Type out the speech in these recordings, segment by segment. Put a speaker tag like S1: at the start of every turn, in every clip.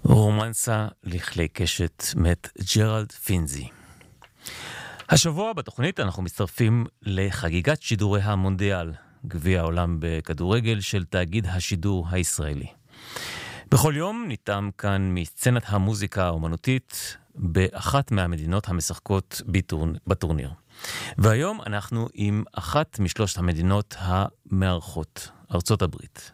S1: רומנסה לכלי קשת מת ג'רלד פינזי. השבוע בתוכנית אנחנו מצטרפים לחגיגת שידורי המונדיאל, גביע העולם בכדורגל של תאגיד השידור הישראלי. בכל יום ניתן כאן מסצנת המוזיקה האומנותית באחת מהמדינות המשחקות בטורניר. והיום אנחנו עם אחת משלושת המדינות המארחות, ארצות הברית.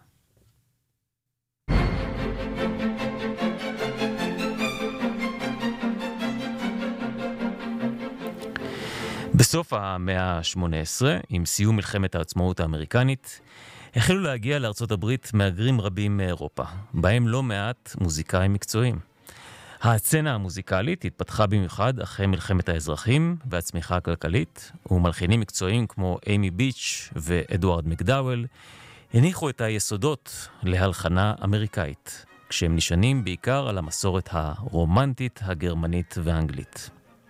S1: בסוף המאה ה-18, עם סיום מלחמת העצמאות האמריקנית, החלו להגיע לארצות הברית מהגרים רבים מאירופה, בהם לא מעט מוזיקאים מקצועיים. הסצנה המוזיקלית התפתחה במיוחד אחרי מלחמת האזרחים והצמיחה הכלכלית, ומלחינים מקצועיים כמו אימי ביץ' ואדוארד מקדאוול הניחו את היסודות להלחנה אמריקאית, כשהם נשענים בעיקר על המסורת הרומנטית, הגרמנית והאנגלית.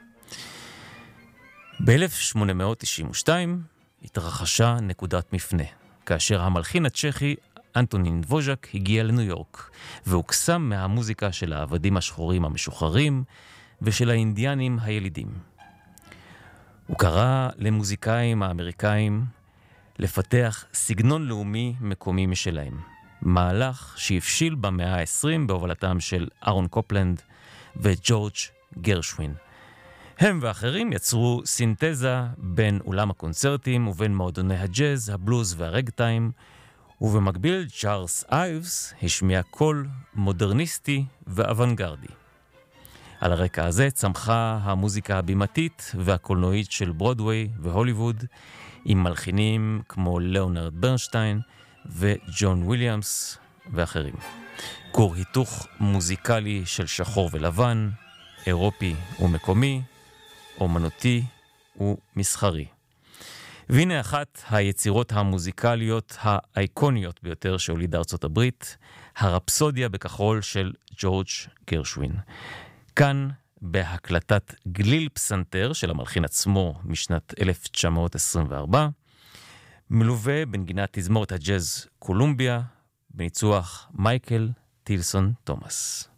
S1: ב-1892 התרחשה נקודת מפנה, כאשר המלחין הצ'כי אנטונין דבוז'ק הגיע לניו יורק, והוקסם מהמוזיקה של העבדים השחורים המשוחררים ושל האינדיאנים הילידים. הוא קרא למוזיקאים האמריקאים לפתח סגנון לאומי מקומי משלהם, מהלך שהפשיל במאה ה-20 בהובלתם של אהרון קופלנד וג'ורג' גרשווין. הם ואחרים יצרו סינתזה בין אולם הקונצרטים ובין מועדוני הג'אז, הבלוז והרגטיים, ובמקביל צ'ארלס אייבס השמיע קול מודרניסטי ואוונגרדי. על הרקע הזה צמחה המוזיקה הבימתית והקולנועית של ברודווי והוליווד, עם מלחינים כמו ליאונרד ברנשטיין וג'ון וויליאמס ואחרים. כור היתוך מוזיקלי של שחור ולבן, אירופי ומקומי, אומנותי ומסחרי. והנה אחת היצירות המוזיקליות האייקוניות ביותר שהולידה ארצות הברית, הרפסודיה בכחול של ג'ורג' גרשווין. כאן בהקלטת גליל פסנתר של המלחין עצמו משנת 1924, מלווה בנגינת תזמורת הג'אז קולומביה, בניצוח מייקל טילסון תומאס.